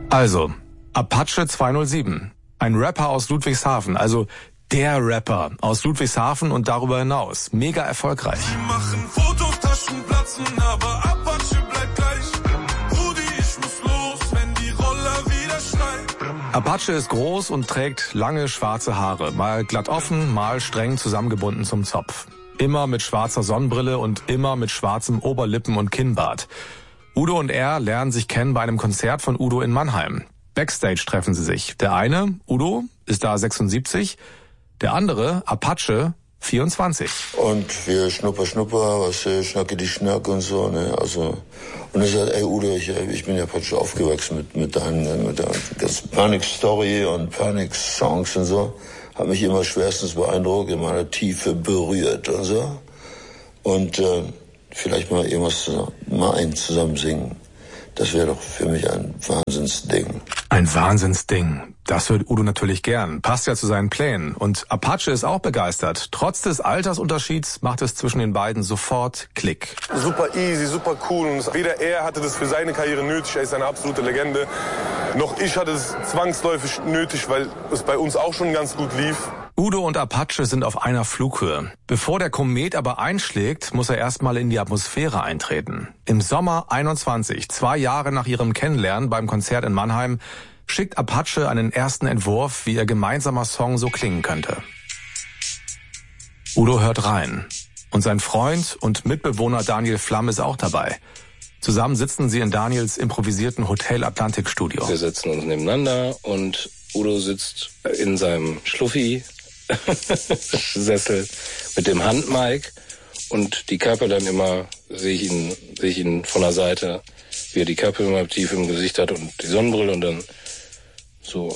Also, Apache 207, ein Rapper aus Ludwigshafen, also der Rapper aus Ludwigshafen und darüber hinaus. Mega erfolgreich. Die machen Fotos, Taschen platzen, aber Apache bleibt gleich. Rudi, ich muss los, wenn die Roller wieder schreien. Apache ist groß und trägt lange schwarze Haare, mal glatt offen, mal streng zusammengebunden zum Zopf. Immer mit schwarzer Sonnenbrille und immer mit schwarzem Oberlippen- und Kinnbart. Udo und er lernen sich kennen bei einem Konzert von Udo in Mannheim. Backstage treffen sie sich. Der eine, Udo, ist da 76, der andere, Apache, 24. Und wir Schnupper, was Schnacke die Schnack und so, ne, also. Und er sagt, ey Udo, ich bin ja Apache aufgewachsen mit der ganzen Panic-Story und Panic-Songs und so. Hat mich immer schwerstens beeindruckt, in meiner Tiefe berührt und so. Und vielleicht mal irgendwas zusammen singen. Das wäre doch für mich ein Wahnsinnsding. Ein Wahnsinnsding. Das hört Udo natürlich gern. Passt ja zu seinen Plänen. Und Apache ist auch begeistert. Trotz des Altersunterschieds macht es zwischen den beiden sofort Klick. Super easy, super cool. Und weder er hatte das für seine Karriere nötig, er ist eine absolute Legende, noch ich hatte es zwangsläufig nötig, weil es bei uns auch schon ganz gut lief. Udo und Apache sind auf einer Flughöhe. Bevor der Komet aber einschlägt, muss er erstmal in die Atmosphäre eintreten. Im Sommer 21, 2 Jahre nach ihrem Kennenlernen beim Konzert in Mannheim, schickt Apache einen ersten Entwurf, wie ihr gemeinsamer Song so klingen könnte. Udo hört rein. Und sein Freund und Mitbewohner Daniel Flamm ist auch dabei. Zusammen sitzen sie in Daniels improvisierten Hotel Atlantik Studio. Wir setzen uns nebeneinander und Udo sitzt in seinem Schluffi-Sessel mit dem Handmic und die Kappe dann immer, sehe ich ihn von der Seite, wie er die Kappe immer tief im Gesicht hat und die Sonnenbrille und dann so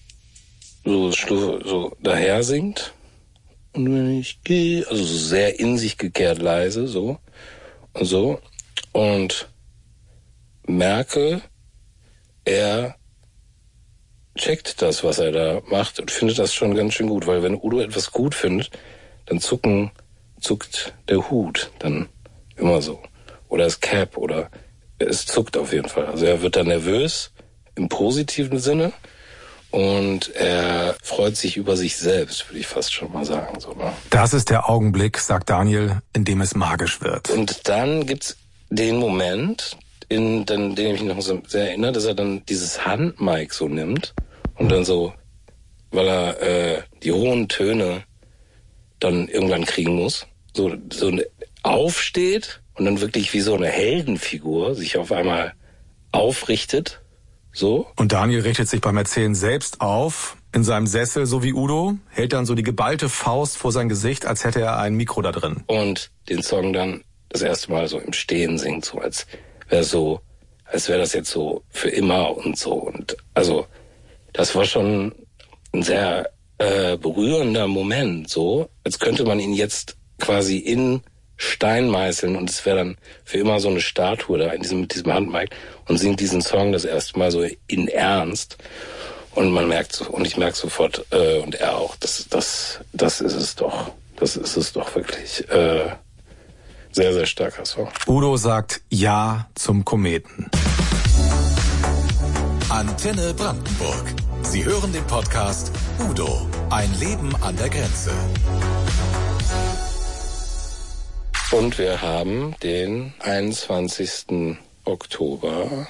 daher singt. Und wenn ich gehe, also so sehr in sich gekehrt leise, so und so. Und merke, er checkt das, was er da macht und findet das schon ganz schön gut. Weil wenn Udo etwas gut findet, dann zuckt der Hut dann immer so. Oder das Cap oder es zuckt auf jeden Fall. Also er wird dann nervös im positiven Sinne. Und er freut sich über sich selbst, würde ich fast schon mal sagen. So, ne? Das ist der Augenblick, sagt Daniel, in dem es magisch wird. Und dann gibt's den Moment, den ich mich noch so sehr erinnere, dass er dann dieses Handmic so nimmt und dann so, weil er die hohen Töne dann irgendwann kriegen muss, so aufsteht und dann wirklich wie so eine Heldenfigur sich auf einmal aufrichtet. So. Und Daniel richtet sich beim Erzählen selbst auf, in seinem Sessel, so wie Udo, hält dann so die geballte Faust vor sein Gesicht, als hätte er ein Mikro da drin. Und den Song dann das erste Mal so im Stehen singt, so als wäre das jetzt so für immer und so. Und also, das war schon ein sehr berührender Moment, so, als könnte man ihn jetzt quasi in Stein meißeln und es wäre dann für immer so eine Statue da mit diesem Handmic und singt diesen Song das erste Mal so in Ernst und man merkt so, und ich merke sofort und er auch, das ist es doch wirklich sehr, sehr starker Song. Udo sagt Ja zum Kometen. Antenne Brandenburg. Sie hören den Podcast Udo, ein Leben an der Grenze. Und wir haben den 21. Oktober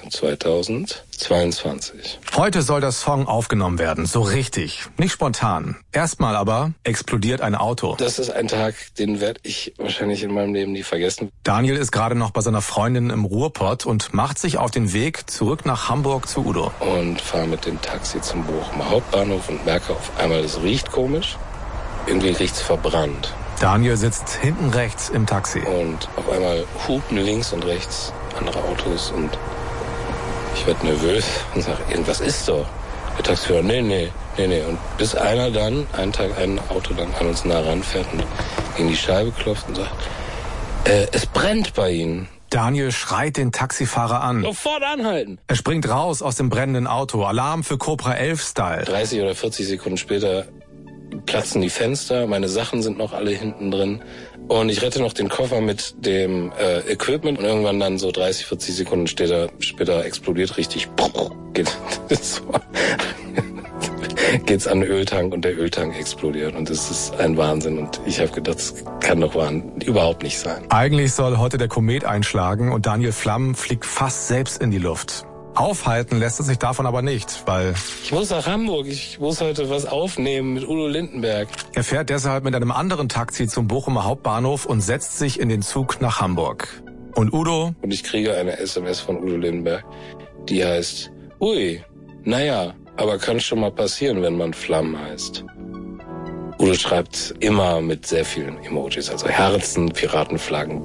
2022. Heute soll der Song aufgenommen werden, so richtig, nicht spontan. Erstmal aber explodiert ein Auto. Das ist ein Tag, den werde ich wahrscheinlich in meinem Leben nie vergessen. Daniel ist gerade noch bei seiner Freundin im Ruhrpott und macht sich auf den Weg zurück nach Hamburg zu Udo. Und fahre mit dem Taxi zum Bochumer Hauptbahnhof und merke auf einmal, es riecht komisch. Irgendwie riecht's verbrannt. Daniel sitzt hinten rechts im Taxi. Und auf einmal hupen links und rechts andere Autos und ich werde nervös und sage, irgendwas ist doch. Der Taxifahrer, nee. Und bis einer dann, einen Tag ein Auto dann an uns nah ranfährt und gegen die Scheibe klopft und sagt, es brennt bei Ihnen. Daniel schreit den Taxifahrer an. Sofort anhalten. Er springt raus aus dem brennenden Auto. Alarm für Cobra 11-Style. 30 oder 40 Sekunden später platzen die Fenster, meine Sachen sind noch alle hinten drin, Und ich rette noch den Koffer mit dem Equipment und irgendwann dann so 30, 40 Sekunden später explodiert richtig. Geht's an den Öltank und der Öltank explodiert. Und das ist ein Wahnsinn. Und ich habe gedacht, das kann doch überhaupt nicht sein. Eigentlich soll heute der Komet einschlagen und Daniel Flamm fliegt fast selbst in die Luft. Aufhalten lässt es sich davon aber nicht, weil... Ich muss nach Hamburg, ich muss heute was aufnehmen mit Udo Lindenberg. Er fährt deshalb mit einem anderen Taxi zum Bochumer Hauptbahnhof und setzt sich in den Zug nach Hamburg. Und Udo? Und ich kriege eine SMS von Udo Lindenberg, die heißt, ui, naja, aber kann schon mal passieren, wenn man Flamm heißt. Udo schreibt immer mit sehr vielen Emojis, also Herzen, Piratenflaggen,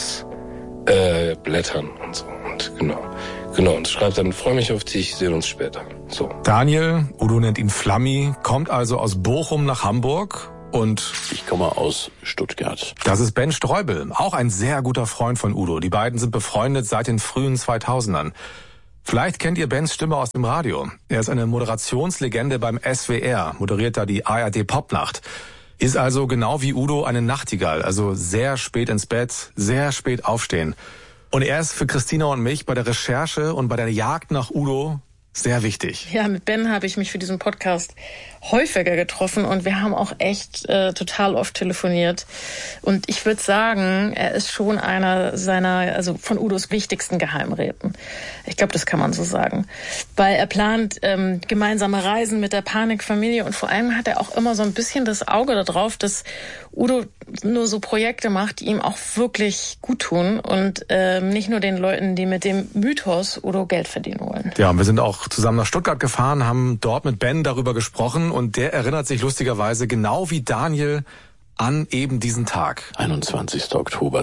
Blättern und so. Und Genau, und schreibt dann, freue mich auf dich, sehen uns später. So. Daniel, Udo nennt ihn Flammi, kommt also aus Bochum nach Hamburg und... Ich komme aus Stuttgart. Das ist Ben Streubel, auch ein sehr guter Freund von Udo. Die beiden sind befreundet seit den frühen 2000ern. Vielleicht kennt ihr Bens Stimme aus dem Radio. Er ist eine Moderationslegende beim SWR, moderiert da die ARD Popnacht. Ist also genau wie Udo eine Nachtigall, also sehr spät ins Bett, sehr spät aufstehen. Und er ist für Christina und mich bei der Recherche und bei der Jagd nach Udo sehr wichtig. Ja, mit Ben habe ich mich für diesen Podcast häufiger getroffen und wir haben auch echt total oft telefoniert. Und ich würde sagen, er ist schon einer von Udos wichtigsten Geheimräten. Ich glaube, das kann man so sagen. Weil er plant gemeinsame Reisen mit der Panikfamilie und vor allem hat er auch immer so ein bisschen das Auge darauf, dass Udo nur so Projekte macht, die ihm auch wirklich gut tun und nicht nur den Leuten, die mit dem Mythos Udo Geld verdienen wollen. Ja, und wir sind auch zusammen nach Stuttgart gefahren, haben dort mit Ben darüber gesprochen und der erinnert sich lustigerweise genau wie Daniel an eben diesen Tag. 21. Oktober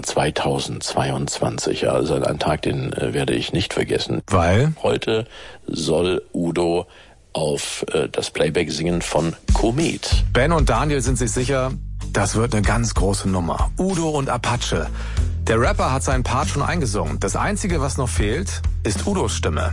2022, also ein Tag, den werde ich nicht vergessen. Weil? Heute soll Udo auf das Playback singen von Komet. Ben und Daniel sind sich sicher, das wird eine ganz große Nummer. Udo und Apache. Der Rapper hat seinen Part schon eingesungen. Das Einzige, was noch fehlt, ist Udos Stimme.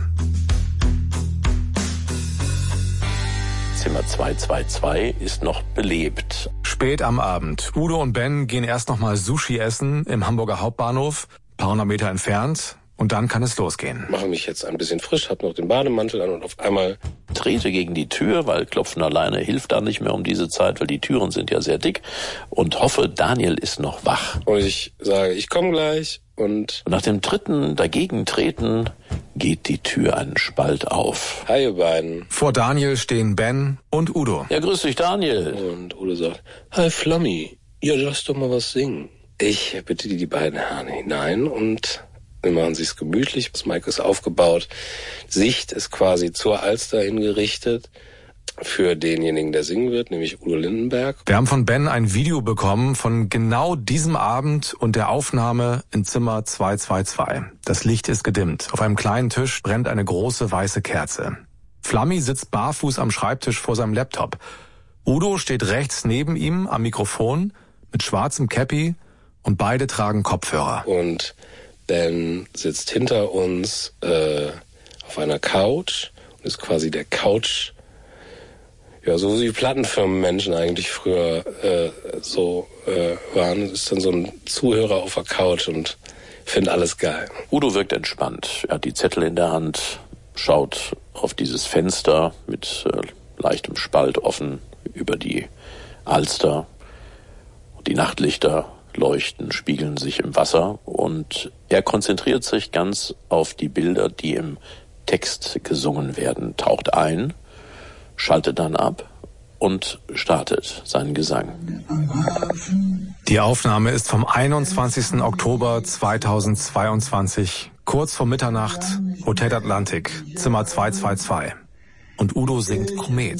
Zimmer 222 ist noch belebt. Spät am Abend. Udo und Ben gehen erst noch mal Sushi essen im Hamburger Hauptbahnhof, ein paar hundert Meter entfernt. Und dann kann es losgehen. Mache mich jetzt ein bisschen frisch, hab noch den Bademantel an und auf einmal... Trete gegen die Tür, weil Klopfen alleine hilft da nicht mehr um diese Zeit, weil die Türen sind ja sehr dick. Und hoffe, Daniel ist noch wach. Und ich sage, ich komme gleich. Und nach dem dritten Dagegentreten geht die Tür einen Spalt auf. Hi, ihr beiden. Vor Daniel stehen Ben und Udo. Ja, grüß dich, Daniel. Und Udo sagt, hi, Flammi. Ja, lass doch mal was singen. Ich bitte die beiden Herren hinein und... Wir machen sich's gemütlich, das Mic ist aufgebaut. Sicht ist quasi zur Alster hingerichtet für denjenigen, der singen wird, nämlich Udo Lindenberg. Wir haben von Ben ein Video bekommen von genau diesem Abend und der Aufnahme in Zimmer 222. Das Licht ist gedimmt. Auf einem kleinen Tisch brennt eine große weiße Kerze. Flammi sitzt barfuß am Schreibtisch vor seinem Laptop. Udo steht rechts neben ihm am Mikrofon mit schwarzem Cappy und beide tragen Kopfhörer. Und Ben sitzt hinter uns auf einer Couch und ist quasi der Couch, ja, so wie Plattenfirmenmenschen eigentlich früher waren, ist dann so ein Zuhörer auf der Couch und findet alles geil. Udo wirkt entspannt. Er hat die Zettel in der Hand, schaut auf dieses Fenster mit leichtem Spalt offen über die Alster. Die Nachtlichter leuchten, spiegeln sich im Wasser und er konzentriert sich ganz auf die Bilder, die im Text gesungen werden, taucht ein, schaltet dann ab und startet seinen Gesang. Die Aufnahme ist vom 21. Oktober 2022, kurz vor Mitternacht, Hotel Atlantik, Zimmer 222. Und Udo singt Komet.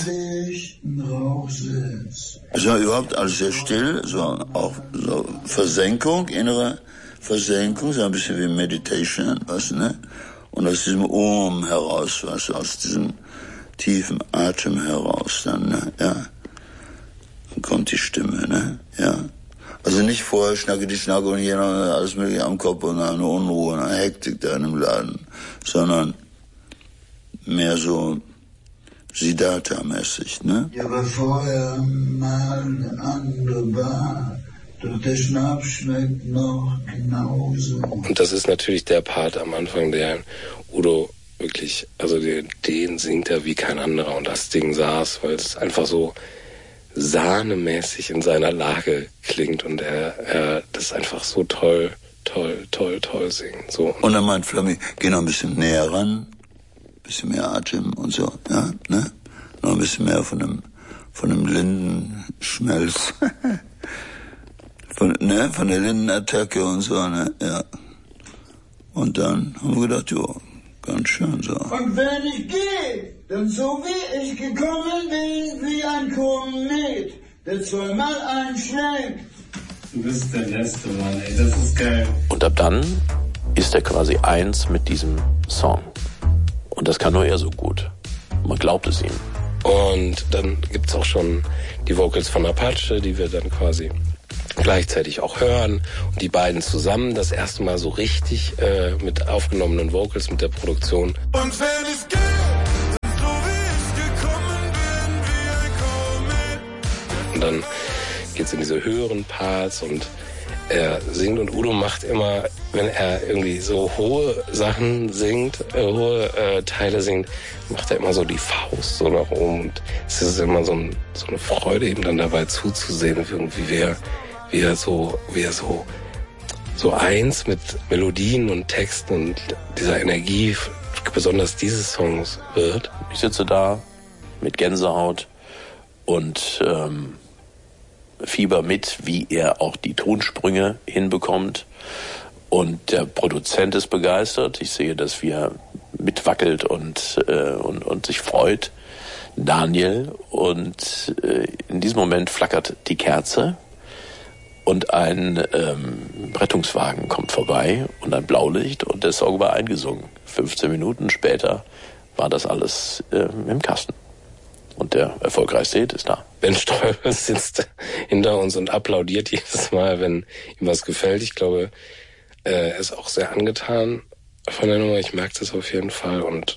Es war überhaupt alles sehr still, so auch so Versenkung, innere Versenkung, so ein bisschen wie Meditation, was, ne? Und aus diesem Ohm heraus, was, aus diesem tiefen Atem heraus, dann, ne? Ja. Dann kommt die Stimme, ne? Ja. Also nicht vorher schnacke und hier noch alles mögliche am Kopf und eine Unruhe und eine Hektik da in dem Laden, sondern mehr so Siddhartha-mäßig, ne? Ja, war vorher mal eine andere Bar. Doch der Schnaps schmeckt noch genauso. Und das ist natürlich der Part am Anfang, der Udo wirklich, also den singt er wie kein anderer. Und das Ding saß, weil es einfach so sahnemäßig in seiner Lage klingt. Und er das einfach so toll singen. So. Und dann meint Flammi, geh noch ein bisschen näher ran, bisschen mehr Atem und so, ja, ne? Noch ein bisschen mehr von dem Lindenschmelz. von der Lindenattacke und so, ne, ja. Und dann haben wir gedacht, jo, ganz schön so. Und wenn ich gehe, dann so wie ich gekommen bin, wie ein Komet, der zweimal einschlägt. Du bist der Beste, Mann, ey, das ist geil. Und ab dann ist er quasi eins mit diesem Song. Und das kann nur er so gut. Man glaubt es ihm. Und dann gibt's auch schon die Vocals von Apache, die wir dann quasi gleichzeitig auch hören. Und die beiden zusammen das erste Mal so richtig mit aufgenommenen Vocals, mit der Produktion. Und wenn ich gehe, dann so wie ich gekommen bin, wie ein Komet. Und dann geht's in diese höheren Parts und er singt und Udo macht immer, wenn er irgendwie so hohe Sachen singt, hohe Teile singt, macht er immer so die Faust so nach oben. Und es ist immer so eine Freude, ihm dann dabei zuzusehen, wie er so eins mit Melodien und Texten und dieser Energie, besonders dieses Songs wird. Ich sitze da mit Gänsehaut und Fieber mit, wie er auch die Tonsprünge hinbekommt. Und der Produzent ist begeistert. Ich sehe, dass er mitwackelt und sich freut. Daniel. Und in diesem Moment flackert die Kerze und ein Rettungswagen kommt vorbei und ein Blaulicht und der Song war eingesungen. 15 Minuten später war das alles im Kasten. Und der erfolgreichste Hit ist da. Ben Ströbel sitzt hinter uns und applaudiert jedes Mal, wenn ihm was gefällt. Ich glaube, er ist auch sehr angetan von der Nummer. Ich merke das auf jeden Fall. Und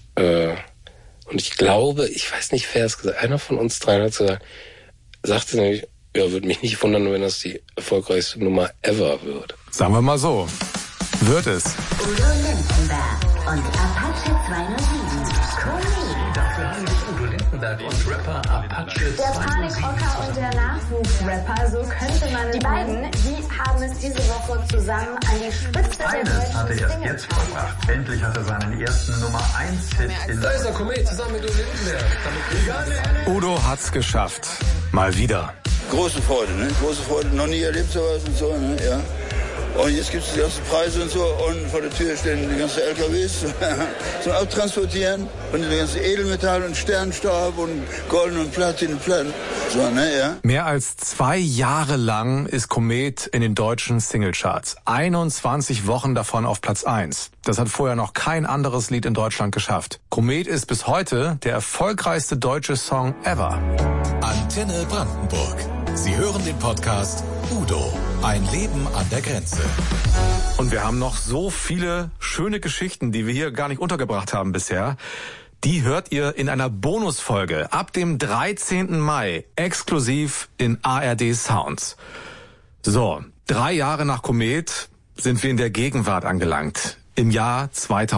ich glaube, ich weiß nicht, wer es gesagt hat. Einer von uns dreien hat gesagt, sagte nämlich, ja, würde mich nicht wundern, wenn das die erfolgreichste Nummer ever wird. Sagen wir mal so. Wird es. Udo Lindenberg und Apache 207. Dafür haben sich Udo Lindenberg und Rapper Apache 207. Der Panikrocker und der Nachwuchsrapper, so könnte man die beiden, die haben es diese Woche zusammen an die Spitze der Eines hat er erst jetzt vollbracht. Endlich hat er seinen ersten Nummer 1-Hit in Da ist der Komet zusammen mit Udo Lindenberg. Udo hat's geschafft. Mal wieder. Große Freude, ne? Große Freude, noch nie erlebt sowas und so, ne? Ja. Und jetzt gibt es die ganzen Preise und so. Und vor der Tür stehen die ganzen LKWs zum Abtransportieren. Und die ganzen Edelmetall und Sternstaub und Golden und Platin. So, ne, ja. Mehr als 2 Jahre lang ist Komet in den deutschen Singlecharts. 21 Wochen davon auf Platz 1. Das hat vorher noch kein anderes Lied in Deutschland geschafft. Komet ist bis heute der erfolgreichste deutsche Song ever. Antenne Brandenburg. Sie hören den Podcast Udo, ein Leben an der Grenze. Und wir haben noch so viele schöne Geschichten, die wir hier gar nicht untergebracht haben bisher. Die hört ihr in einer Bonusfolge ab dem 13. Mai exklusiv in ARD Sounds. So, 3 Jahre nach Komet sind wir in der Gegenwart angelangt. Im Jahr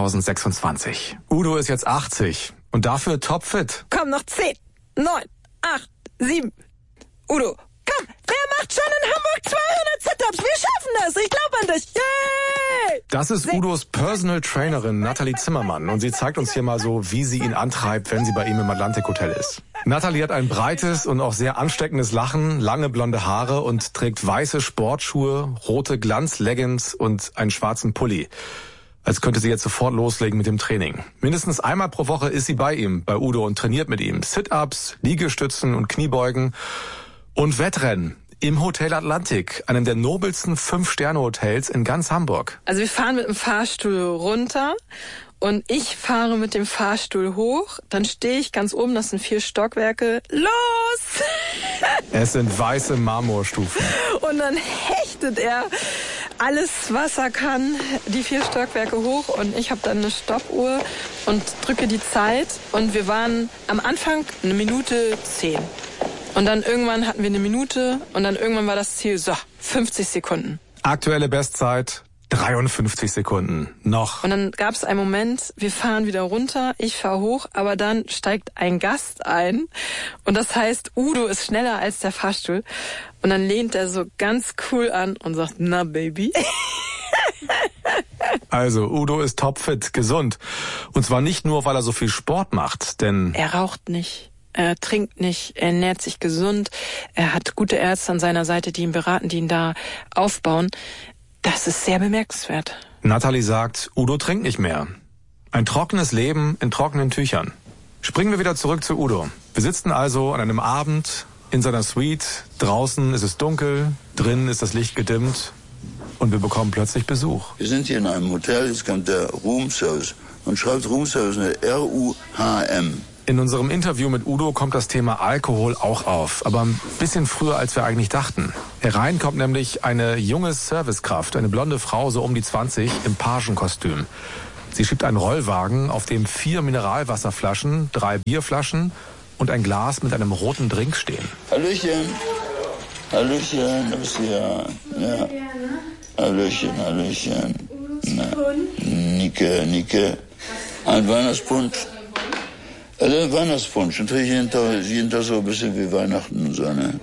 2026. Udo ist jetzt 80 und dafür topfit. Komm, noch 10, 9, 8, 7. Udo, komm, wer macht schon in Hamburg 200 Sit-Ups? Wir schaffen das, ich glaube an dich. Yay! Das ist Udos Personal Trainerin Nathalie Zimmermann und sie zeigt uns hier mal so, wie sie ihn antreibt, wenn sie bei ihm im Atlantic Hotel ist. Nathalie hat ein breites und auch sehr ansteckendes Lachen, lange blonde Haare und trägt weiße Sportschuhe, rote Glanz-Leggings und einen schwarzen Pulli. Als könnte sie jetzt sofort loslegen mit dem Training. Mindestens einmal pro Woche ist sie bei ihm, bei Udo, und trainiert mit ihm Sit-Ups, Liegestützen und Kniebeugen und Wettrennen im Hotel Atlantic, einem der nobelsten 5-Sterne-Hotels in ganz Hamburg. Also wir fahren mit dem Fahrstuhl runter und ich fahre mit dem Fahrstuhl hoch. Dann stehe ich ganz oben, das sind 4 Stockwerke. Los! Es sind weiße Marmorstufen. Und dann hechtet er alles, was er kann, die 4 Stockwerke hoch. Und ich habe dann eine Stoppuhr und drücke die Zeit. Und wir waren am Anfang 1 Minute 10. Und dann irgendwann hatten wir eine Minute und dann irgendwann war das Ziel, so, 50 Sekunden. Aktuelle Bestzeit 53 Sekunden. Noch. Und dann gab es einen Moment, wir fahren wieder runter, ich fahre hoch, aber dann steigt ein Gast ein und das heißt, Udo ist schneller als der Fahrstuhl und dann lehnt er so ganz cool an und sagt, na Baby. Also, Udo ist topfit, gesund. Und zwar nicht nur, weil er so viel Sport macht, denn... Er raucht nicht, er trinkt nicht, er ernährt sich gesund, er hat gute Ärzte an seiner Seite, die ihn beraten, die ihn da aufbauen. Das ist sehr bemerkenswert. Natalie sagt, Udo trinkt nicht mehr. Ein trockenes Leben in trockenen Tüchern. Springen wir wieder zurück zu Udo. Wir sitzen also an einem Abend in seiner Suite. Draußen ist es dunkel, drinnen ist das Licht gedimmt und wir bekommen plötzlich Besuch. Wir sind hier in einem Hotel, jetzt kommt der Roomservice. Man schreibt Roomservice mit R-U-H-M. In unserem Interview mit Udo kommt das Thema Alkohol auch auf, aber ein bisschen früher, als wir eigentlich dachten. Herein kommt nämlich eine junge Servicekraft, eine blonde Frau, so um die 20, im Pagenkostüm. Sie schiebt einen Rollwagen, auf dem 4 Mineralwasserflaschen, 3 Bierflaschen und ein Glas mit einem roten Drink stehen. Hallöchen. Hallöchen, du bist hier. Ja. Hallöchen, Hallöchen. Na. Nike. Ein Weihnachtspunsch. Also Weihnachtspunsch, natürlich jeden Tag so ein bisschen wie Weihnachten und so, ne?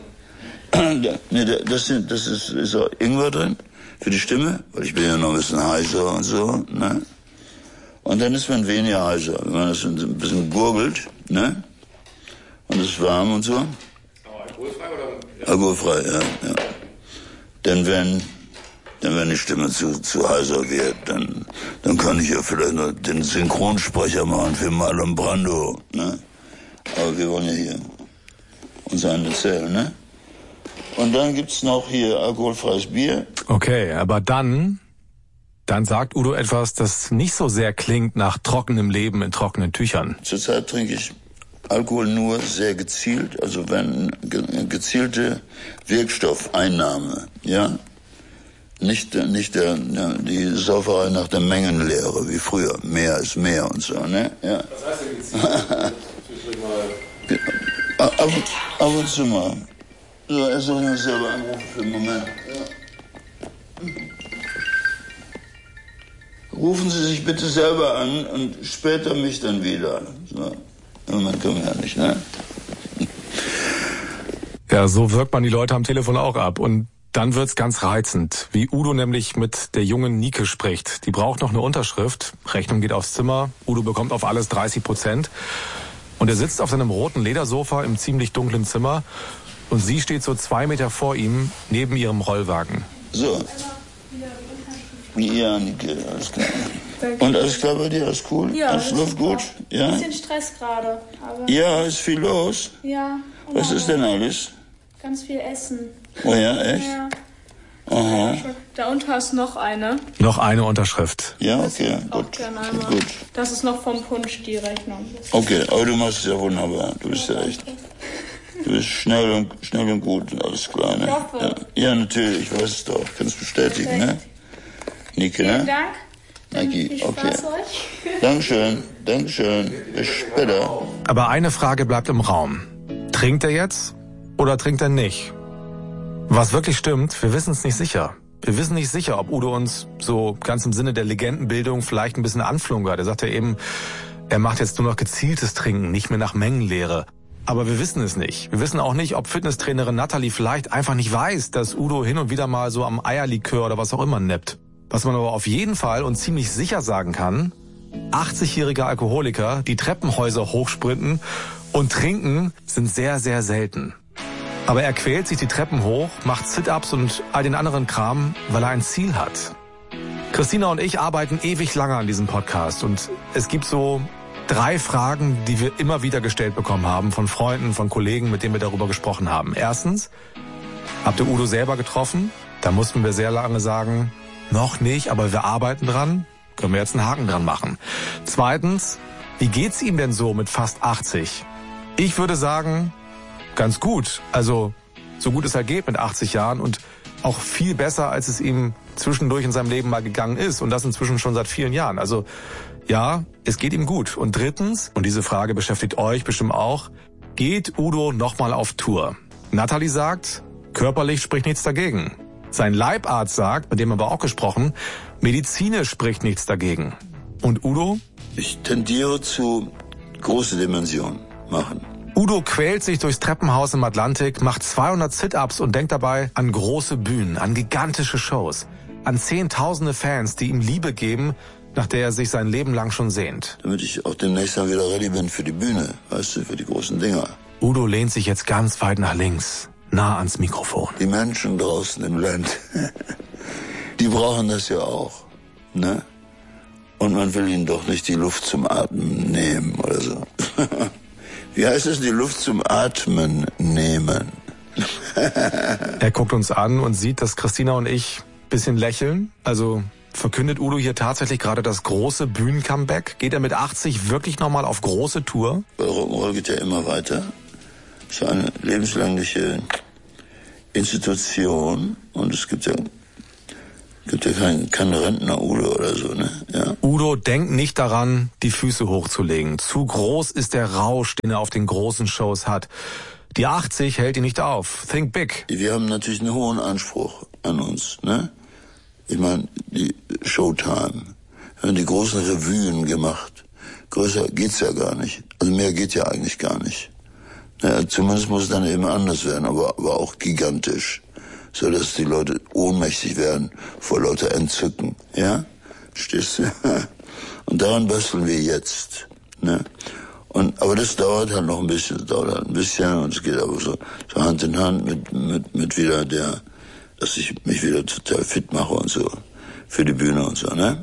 Das ist auch Ingwer drin, für die Stimme, weil ich bin ja noch ein bisschen heiser und so, ne? Und dann ist man weniger heiser, wenn man das ein bisschen gurgelt, ne? Und es ist warm und so. Aber alkoholfrei oder? Alkoholfrei, ja. Denn wenn die Stimme zu heiser wird, dann kann ich ja vielleicht noch den Synchronsprecher machen für Marlon Brando, ne? Aber wir wollen ja hier uns einen erzählen, ne? Und dann gibt's noch hier alkoholfreies Bier. Okay, aber dann sagt Udo etwas, das nicht so sehr klingt nach trockenem Leben in trockenen Tüchern. Zurzeit trinke ich Alkohol nur sehr gezielt, also wenn gezielte Wirkstoffeinnahme, ja? Nicht die Sauferei nach der Mengenlehre, wie früher. Mehr ist mehr und so, ne? Ja. Was heißt denn gezielt? Ab und zu mal. So, er soll mich selber anrufen für einen Moment. Ja. Rufen Sie sich bitte selber an und später mich dann wieder. So. Im Moment können wir ja nicht, ne? Ja, so wirkt man die Leute am Telefon auch ab. Und dann wird's ganz reizend, wie Udo nämlich mit der jungen Nike spricht. Die braucht noch eine Unterschrift, Rechnung geht aufs Zimmer, Udo bekommt auf alles 30%. Und er sitzt auf seinem roten Ledersofa im ziemlich dunklen Zimmer und sie steht so 2 Meter vor ihm, neben ihrem Rollwagen. So. Ja, Nike, alles klar. Und alles klar bei dir, alles cool? Ja, alles läuft gut? Ja? Ein bisschen Stress gerade. Ja, ist viel los? Ja. Was ist denn alles? Ganz viel Essen. Oh ja, echt? Ja. Aha. Da unten ist noch eine. Noch eine Unterschrift. Ja, okay, gut. Gut. Das ist noch vom Punsch, die Rechnung. Okay, aber du machst es ja wunderbar. Du bist ja echt. Du bist schnell und gut und alles klar, ne? Ich hoffe. Ja, natürlich, ich weiß es doch. Kannst bestätigen, ne? Nike, ne? Vielen Dank. Nike, Viel Spaß okay. euch. Dankeschön. Bis später. Aber eine Frage bleibt im Raum. Trinkt er jetzt oder trinkt er nicht? Was wirklich stimmt, wir wissen es nicht sicher. Wir wissen nicht sicher, ob Udo uns so ganz im Sinne der Legendenbildung vielleicht ein bisschen anflunkert. Er sagt ja eben, er macht jetzt nur noch gezieltes Trinken, nicht mehr nach Mengenlehre. Aber wir wissen es nicht. Wir wissen auch nicht, ob Fitnesstrainerin Natalie vielleicht einfach nicht weiß, dass Udo hin und wieder mal so am Eierlikör oder was auch immer nippt. Was man aber auf jeden Fall und ziemlich sicher sagen kann, 80-jährige Alkoholiker, die Treppenhäuser hochsprinten und trinken, sind sehr, sehr selten. Aber er quält sich die Treppen hoch, macht Sit-Ups und all den anderen Kram, weil er ein Ziel hat. Christina und ich arbeiten ewig lange an diesem Podcast und es gibt so 3 Fragen, die wir immer wieder gestellt bekommen haben von Freunden, von Kollegen, mit denen wir darüber gesprochen haben. Erstens, habt ihr Udo selber getroffen? Da mussten wir sehr lange sagen, noch nicht, aber wir arbeiten dran. Können wir jetzt einen Haken dran machen. Zweitens, wie geht's ihm denn so mit fast 80? Ich würde sagen, ganz gut. Also so gut es halt geht mit 80 Jahren und auch viel besser, als es ihm zwischendurch in seinem Leben mal gegangen ist. Und das inzwischen schon seit vielen Jahren. Also ja, es geht ihm gut. Und drittens, und diese Frage beschäftigt euch bestimmt auch, geht Udo nochmal auf Tour. Natalie sagt, körperlich spricht nichts dagegen. Sein Leibarzt sagt, mit dem haben wir auch gesprochen, medizinisch spricht nichts dagegen. Und Udo? Ich tendiere zu große Dimensionen machen. Udo quält sich durchs Treppenhaus im Atlantik, macht 200 Sit-Ups und denkt dabei an große Bühnen, an gigantische Shows, an Zehntausende Fans, die ihm Liebe geben, nach der er sich sein Leben lang schon sehnt. Damit ich auch demnächst dann wieder ready bin für die Bühne, weißt du, für die großen Dinger. Udo lehnt sich jetzt ganz weit nach links, nah ans Mikrofon. Die Menschen draußen im Land, die brauchen das ja auch, ne? Und man will ihnen doch nicht die Luft zum Atmen nehmen oder so. Wie heißt es, die Luft zum Atmen nehmen? Er guckt uns an und sieht, dass Christina und ich ein bisschen lächeln. Also verkündet Udo hier tatsächlich gerade das große Bühnen-Comeback? Geht er mit 80 wirklich nochmal auf große Tour? Rock'n'Roll geht ja immer weiter. Es ist eine lebenslängliche Institution und es gibt ja keinen Rentner-Udo oder so, ne? Ja. Udo denkt nicht daran, die Füße hochzulegen. Zu groß ist der Rausch, den er auf den großen Shows hat. Die 80 hält ihn nicht auf. Think big. Wir haben natürlich einen hohen Anspruch an uns, ne? Ich meine, die Showtime. Wir haben die großen Revuen gemacht. Größer geht's ja gar nicht. Also mehr geht ja eigentlich gar nicht. Naja, zumindest muss es dann eben anders werden, aber auch gigantisch. So dass die Leute ohnmächtig werden vor lauter Entzücken, ja? Stehst du? Und daran basteln wir jetzt, ne? Aber das dauert halt noch ein bisschen, und es geht aber so Hand in Hand mit wieder dass ich mich wieder total fit mache und so, für die Bühne und so, ne?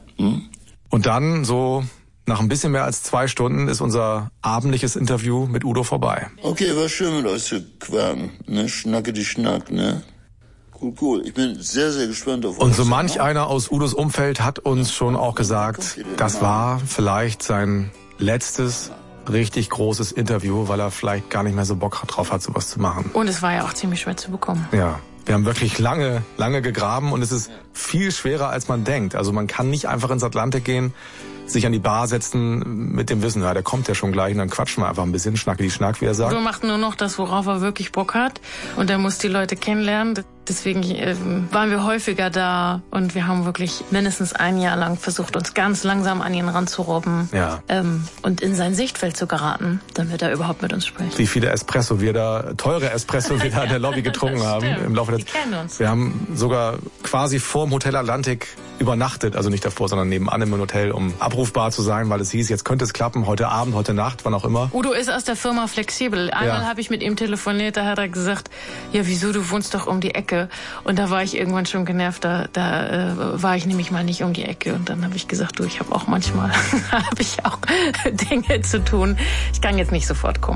Und dann, so nach ein bisschen mehr als 2 Stunden, ist unser abendliches Interview mit Udo vorbei. Okay, war schön mit euch zu quaken, ne? Schnacke die Schnack, ne? Cool. Ich bin sehr, sehr gespannt auf euch. Und so manch einer aus Udos Umfeld hat uns schon auch gesagt, das war vielleicht sein letztes richtig großes Interview, weil er vielleicht gar nicht mehr so Bock drauf hat, sowas zu machen. Und es war ja auch ziemlich schwer zu bekommen. Ja, wir haben wirklich lange gegraben und es ist viel schwerer, als man denkt. Also man kann nicht einfach ins Atlantik gehen, sich an die Bar setzen mit dem Wissen, ja, der kommt ja schon gleich und dann quatschen wir einfach ein bisschen, schnacke die Schnack, wie er sagt. Udo macht nur noch das, worauf er wirklich Bock hat und er muss die Leute kennenlernen. Deswegen waren wir häufiger da und wir haben wirklich mindestens 1 Jahr lang versucht, uns ganz langsam an ihn ranzurobben und in sein Sichtfeld zu geraten, damit er überhaupt mit uns spricht. Wie viele teure Espresso wir da in der Lobby getrunken haben im Laufe der Zeit. Wir haben sogar quasi vor dem Hotel Atlantik übernachtet, also nicht davor, sondern nebenan im Hotel, um abrufbar zu sein, weil es hieß, jetzt könnte es klappen, heute Abend, heute Nacht, wann auch immer. Udo ist aus der Firma flexibel. Einmal habe ich mit ihm telefoniert, da hat er gesagt, ja wieso, du wohnst doch um die Ecke. Und da war ich irgendwann schon genervt, da war ich nämlich mal nicht um die Ecke. Und dann habe ich gesagt, du, ich habe auch manchmal habe ich auch Dinge zu tun. Ich kann jetzt nicht sofort kommen.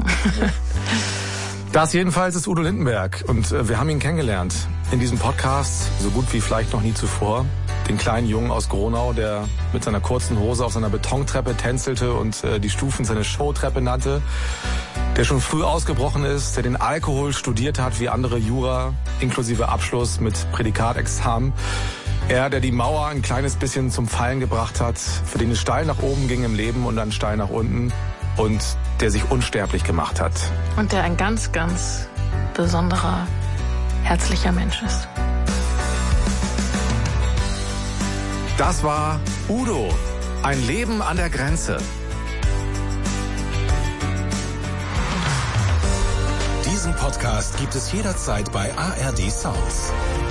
Das jedenfalls ist Udo Lindenberg und wir haben ihn kennengelernt in diesem Podcast, so gut wie vielleicht noch nie zuvor. Den kleinen Jungen aus Gronau, der mit seiner kurzen Hose auf seiner Betontreppe tänzelte und die Stufen seine Showtreppe nannte. Der schon früh ausgebrochen ist, der den Alkohol studiert hat wie andere Jura, inklusive Abschluss mit Prädikatexamen. Er, der die Mauer ein kleines bisschen zum Fallen gebracht hat, für den es steil nach oben ging im Leben und dann steil nach unten und der sich unsterblich gemacht hat. Und der ein ganz, ganz besonderer, herzlicher Mensch ist. Das war Udo, ein Leben an der Grenze. Diesen Podcast gibt es jederzeit bei ARD Sounds.